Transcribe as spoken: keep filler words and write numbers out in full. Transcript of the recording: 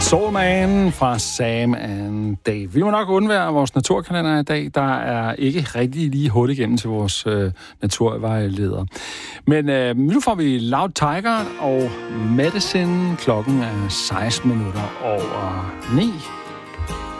Soul Man fra Sam and Dave. Vi må nok undvære vores naturkalender i dag. Der er ikke rigtig lige hurtigt igennem til vores øh, naturvejleder. Men øh, nu får vi Loud Tiger og Medicine. Klokken er seksten minutter over ni.